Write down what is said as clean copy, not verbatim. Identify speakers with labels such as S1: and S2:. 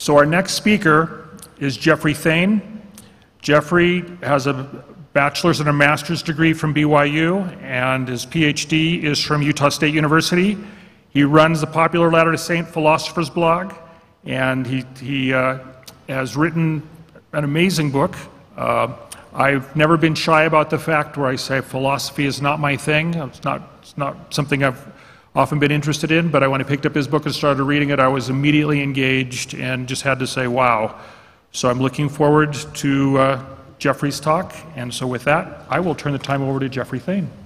S1: So our next speaker is Jeffrey Thain. Jeffrey has a bachelor's and a master's degree from BYU, and his PhD is from Utah State University. He runs the Popular Latter-day Saint Philosophers blog, and he has written an amazing book. I've never been shy about the fact where I say philosophy is not my thing. It's not something I've often been interested in, but when I picked up his book and started reading it, I was immediately engaged and just had to say, wow. So I'm looking forward to Jeffrey's talk, and so with that, I will turn the time over to Jeffrey Thain.